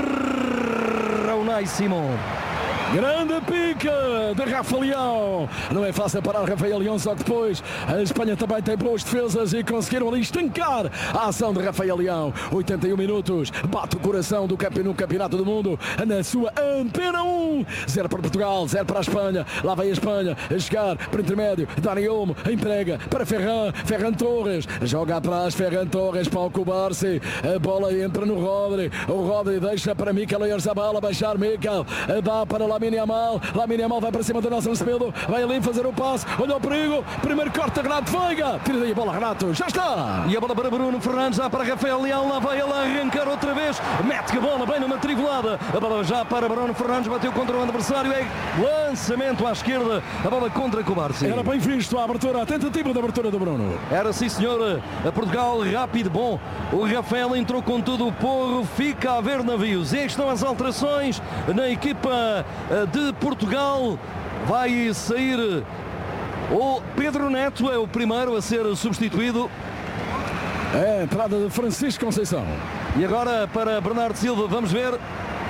agarra o Unai Simon. Grande pica de Rafa Leão. Não é fácil parar Rafael Leão, só que depois a Espanha também tem boas defesas e conseguiram ali estancar a ação de Rafael Leão. 81 minutos, bate o coração do no Campeonato do Mundo na sua Antena 1. 0 para Portugal, 0 para a Espanha. Lá vai a Espanha a chegar para o intermédio. Dani Olmo entrega para Ferran Torres, joga atrás Ferran Torres para o Cubarsí. A bola entra no Rodri, o Rodri deixa para Mikel Oyarzabal, a baixar Mikel, dá para Lamine Yamal vai para cima do Nelson Semedo, vai ali fazer o passe, olha o perigo, primeiro corte, Renato Veiga, tira daí a bola Renato, já está! E a bola para Bruno Fernandes, já para Rafael Leão, lá vai ele arrancar outra vez, mete a bola bem numa trivelada, a bola já para Bruno Fernandes, bateu contra o adversário, é lançamento à esquerda, a bola contra Cubarsí. Era bem visto a abertura, a tentativa de abertura do Bruno. Era sim senhor, a Portugal rápido, bom, o Rafael entrou com tudo, o Porro fica a ver navios, e estão as alterações na equipa de Portugal, vai sair o Pedro Neto, é o primeiro a ser substituído. É a entrada de Francisco Conceição. E agora para Bernardo Silva, vamos ver,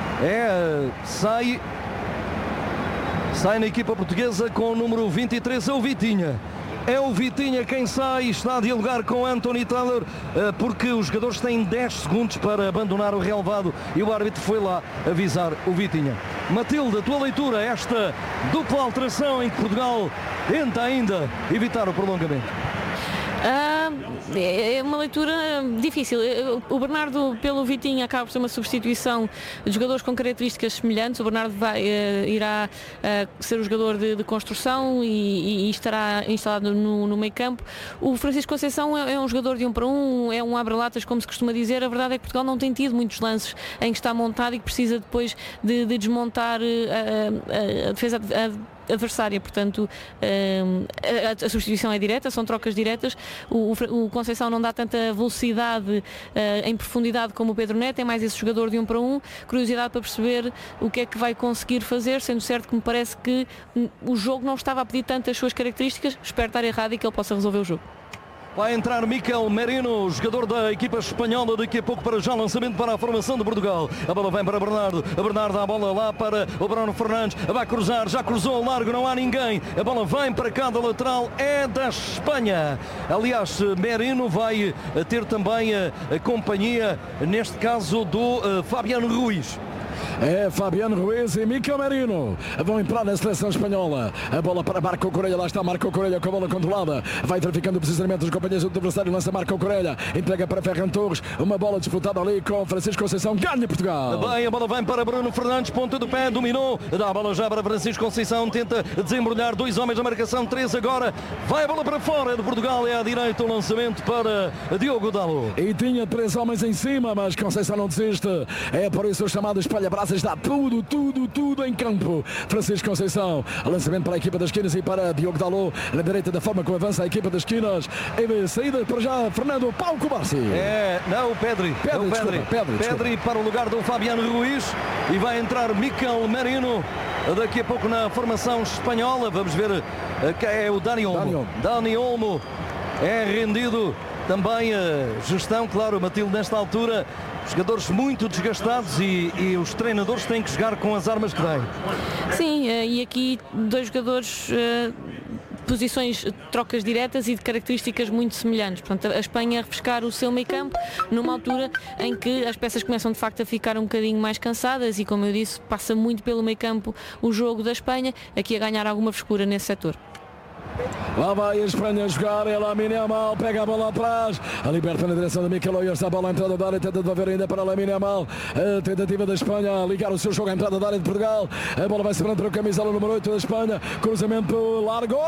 sai na equipa portuguesa com o número 23, é o Vitinha. É o Vitinha quem sai, está a dialogar com Anthony Taylor, porque os jogadores têm 10 segundos para abandonar o relvado e o árbitro foi lá avisar o Vitinha. Matilde, a tua leitura, esta dupla alteração em que Portugal tenta ainda evitar o prolongamento? É uma leitura difícil. O Bernardo pelo Vitinho acaba por ser uma substituição de jogadores com características semelhantes. O Bernardo irá ser o jogador de construção e estará instalado no meio campo. O Francisco Conceição é um jogador de 1 para 1, é um abre-latas, como se costuma dizer. A verdade é que Portugal não tem tido muitos lances em que está montado e que precisa depois de desmontar a defesa adversária, portanto a substituição é direta, são trocas diretas. O Conceição não dá tanta velocidade em profundidade como o Pedro Neto, é mais esse jogador de 1 para 1. Curiosidade para perceber o que é que vai conseguir fazer, sendo certo que me parece que o jogo não estava a pedir tantas suas características. Espero estar errado e que ele possa resolver o jogo. Vai entrar Mikel Merino, jogador da equipa espanhola, daqui a pouco para já lançamento para a formação de Portugal. A bola vem para Bernardo, a Bernardo dá a bola lá para o Bruno Fernandes, vai cruzar, já cruzou ao largo, não há ninguém. A bola vem para cá da lateral, é da Espanha. Aliás, Merino vai ter também a companhia, neste caso, do Fabiano Ruiz. É Fabiano Ruiz e Mikel Merino vão entrar na seleção espanhola. A bola para Marco Corelha, lá está Marco Corelha com a bola controlada, vai verificando o posicionamento dos companheiros do adversário, lança Marco Corelha, entrega para Ferran Torres, uma bola disputada ali com Francisco Conceição, ganha Portugal. Bem, a bola vem para Bruno Fernandes, ponta do pé, dominou, dá a bola já para Francisco Conceição, tenta desembrulhar, 2 homens na marcação, 3 agora, vai a bola para fora de Portugal, é à direita o lançamento para Diogo Dalot. E tinha 3 homens em cima, mas Conceição não desiste, é por isso o chamado espalha-brasa casa está tudo em campo. Francisco Conceição, lançamento para a equipa das esquinas e para Diogo Dalot na direita, da forma como avança a equipa das esquinas. Em saída para já Fernando Pau Cubarsí. Pedri para o lugar do Fabiano Ruiz e vai entrar Mikel Merino daqui a pouco na formação espanhola. Vamos ver quem é o Dani Olmo é rendido. Também a gestão, claro, Matilde, nesta altura, jogadores muito desgastados e os treinadores têm que jogar com as armas que têm. Sim, e aqui dois jogadores, posições, trocas diretas e de características muito semelhantes. Portanto, a Espanha a refrescar o seu meio campo numa altura em que as peças começam de facto a ficar um bocadinho mais cansadas e, como eu disse, passa muito pelo meio campo o jogo da Espanha, aqui a ganhar alguma frescura nesse setor. Lá vai a Espanha a jogar, é Lamine Yamal, pega a bola atrás, a liberta na direção de Mikel Oyarzabal, a bola à entrada da área, tenta devolver ainda para Lamine Yamal, a tentativa da Espanha a ligar o seu jogo à entrada da área de Portugal, a bola vai separando para o camisola número 8 da Espanha, cruzamento largo,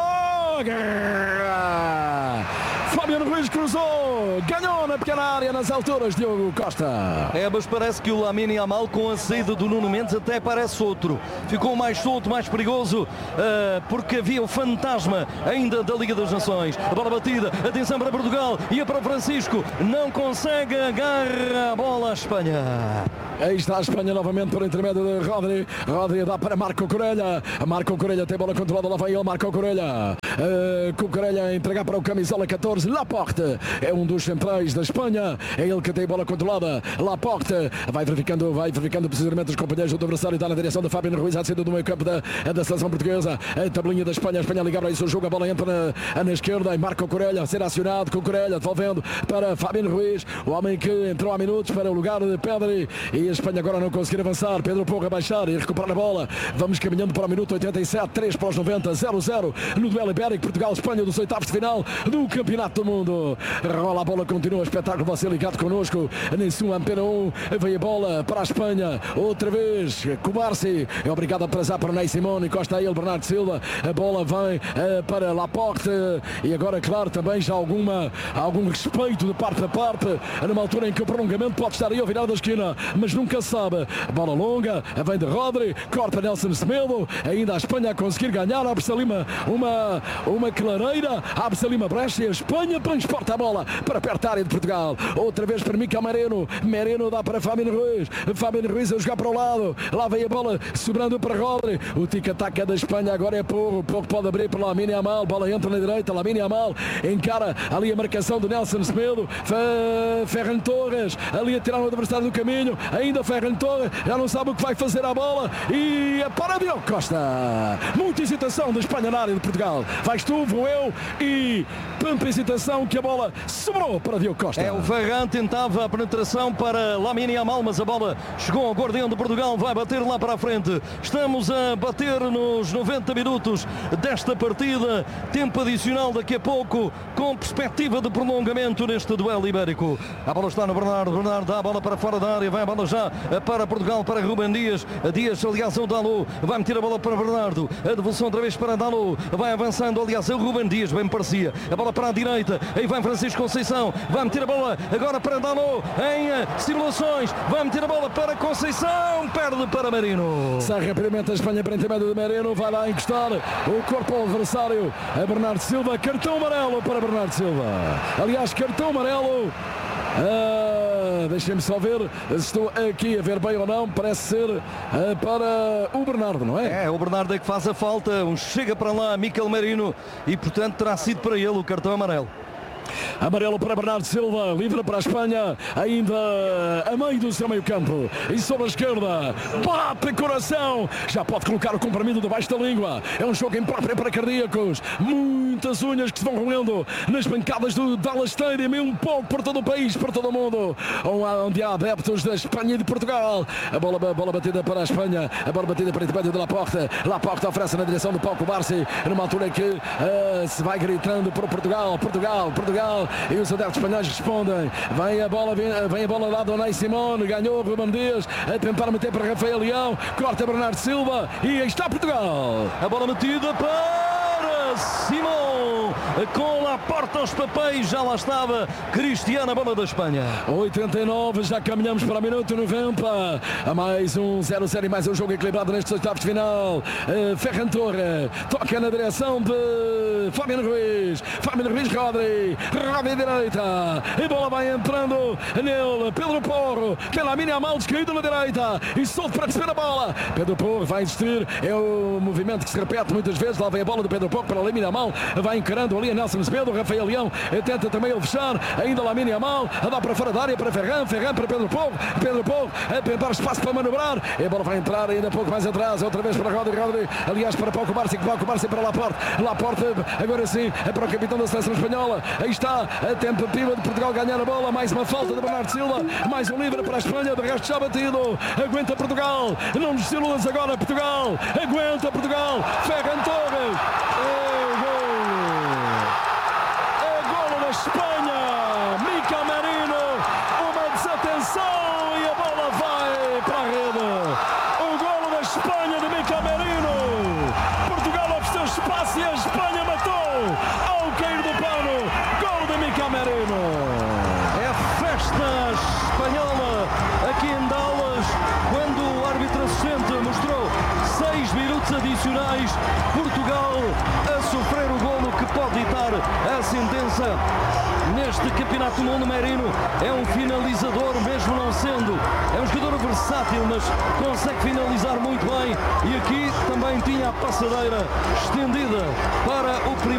Fabiano Ruiz cruzou, ganhou na pequena área nas alturas, Diogo Costa. Mas parece que o Lamine Yamal, com a saída do Nuno Mendes, até parece outro, ficou mais solto, mais perigoso, porque havia o fantasma ainda da Liga das Nações. A bola batida, atenção para Portugal, ia para o Francisco, não consegue, agarra a bola à Espanha. Aí está a Espanha novamente por intermédio de Rodri. Rodri dá para Marco Corelha. Marco Corelha tem bola controlada, lá vai ele, Marco Corelha. Cucurella a entregar para o camisola 14, Laporte. É um dos centrais da Espanha. É ele que tem bola controlada. Laporte vai verificando o posicionamento dos companheiros do adversário. Está na direção de Fabiano Ruiz, à saída do meio campo da seleção portuguesa. A tabelinha da Espanha. A Espanha liga para isso o jogo. A bola entra na esquerda e Marco Corelha a ser acionado. Cucurella devolvendo para Fabiano Ruiz. O homem que entrou há minutos para o lugar de Pedri. E a Espanha agora não conseguir avançar. Pedro Porro a baixar e recuperar a bola. Vamos caminhando para o minuto 87, 3 para os 90, 0-0 no duelo ibérico. Portugal-Espanha dos oitavos de final do Campeonato do Mundo. Rola a bola, continua o espetáculo. Você ligado connosco nesse Antena 1. Vem a bola para a Espanha. Outra vez, Cubarsí é obrigado a atrasar para Ney Simone. Costa a ele, Bernardo Silva. A bola vem para Laporte. E agora, claro, também já algum respeito de parte a parte. Numa altura em que o prolongamento pode estar aí ao virar da esquina, mas nunca sabe. Bola longa, vem de Rodri, corta Nelson Semedo, ainda a Espanha a conseguir ganhar, abre-se ali uma clareira, abre-se ali uma brecha e a Espanha transporta a bola para perto da área de Portugal. Outra vez para Mikel Merino dá para Fabiano Ruiz a jogar para o lado, lá vem a bola sobrando para Rodri, o tic-tac da Espanha agora é Porro pode abrir para Lamine Yamal, bola entra na direita, Lamine Yamal encara ali a marcação de Nelson Semedo, Ferran Torres ali a tirar o adversário do caminho, ainda Ferran Torres, já não sabe o que vai fazer a bola e é para Diogo Costa. Muita hesitação da Espanha na área de Portugal. Vais tu, vou eu e tanta hesitação que a bola sobrou para Diogo Costa. O Ferran tentava a penetração para Lamine Yamal, mas a bola chegou ao guardião de Portugal, vai bater lá para a frente. Estamos a bater nos 90 minutos desta partida. Tempo adicional daqui a pouco, com perspectiva de prolongamento neste duelo ibérico. A bola está no Bernardo dá a bola para fora da área, vai a bola já para Portugal, para Ruben Dias, aliás o Dalot, vai meter a bola para Bernardo, a devolução outra vez para Dalot, vai avançando, aliás o Ruben Dias, bem parecia, a bola para a direita, aí vai Francisco Conceição, vai meter a bola agora para Dalot, em simulações, vai meter a bola para Conceição, perde para Merino. Sai rapidamente a Espanha para intermédio de Merino, vai lá encostar o corpo ao adversário, a Bernardo Silva, cartão amarelo para Bernardo Silva, aliás cartão amarelo. Deixem-me só ver se estou aqui a ver bem ou não. Parece ser para o Bernardo, não é? O Bernardo é que faz a falta. Chega para lá Mikel Merino e portanto terá sido para ele o cartão amarelo. Amarelo para Bernardo Silva, livre para a Espanha, ainda a meio do seu meio campo, e sobre a esquerda, bate coração, já pode colocar o comprimido debaixo da língua, é um jogo impróprio para cardíacos, muitas unhas que se vão roendo nas bancadas do Dallas Stadium e um pouco por todo o país, por todo o mundo, onde há adeptos da Espanha e de Portugal. A bola batida para a Espanha, a bola batida para o intermédio de Laporte oferece na direção do Pau Cubarsí, numa altura em que se vai gritando por Portugal, e os adeptos espanhóis respondem. Vem a bola dada ao Ney Simone, ganhou Ruben Dias, a tentar meter para Rafael Leão, corta Bernardo Silva e aí está Portugal. A bola metida para Simão com Laporta aos papéis, já lá estava Cristiano, a bola da Espanha. 89, já caminhamos para o minuto 90. A mais um 0-0 e mais um jogo equilibrado nestes oitavos de final. Ferran Torres toca na direção de Fabián Ruiz. Rodri direita. E bola vai entrando nele. Pedro Porro, pela linha mal descaído na direita. E solto para receber a bola. Pedro Porro vai insistir. É o movimento que se repete muitas vezes. Lá vem a bola do Pedro Porro para Lamine Yamal. Vai encarando ali a Nelson Semedo. Rafael Leão tenta também ele fechar. Ainda Lamine Yamal. A dar para fora da área para Ferran para Pedro Porro. Pedro Porro a tentar espaço para manobrar. E a bola vai entrar ainda pouco mais atrás. Outra vez para Rodri. Aliás, para Pau Cubarsí para Laporte. Agora sim, é para o capitão da seleção espanhola. Aí está a tentativa de Portugal ganhar a bola. Mais uma falta de Bernardo Silva. Mais um livre para a Espanha. De resto já batido. Aguenta Portugal. Não nos desiludas agora, Portugal. Aguenta Portugal. Ferran Torres. É golo da Espanha. Mikel Merino. Uma desatenção e a bola vai para a rede. O golo da Espanha de Mikel Merino. Portugal ofereceu espaço e a Espanha matou ao cair do pano. Golo de Mikel Merino. É festa espanhola aqui em Dallas, quando o árbitro assistente mostrou 6 minutos adicionais. Portugal a sofrer o golo que pode ditar a sentença neste Campeonato do Mundo. Merino é um finalizador, mesmo não sendo. É um jogador versátil, mas consegue finalizar muito bem. E aqui também tinha a passadeira estendida para o primeiro.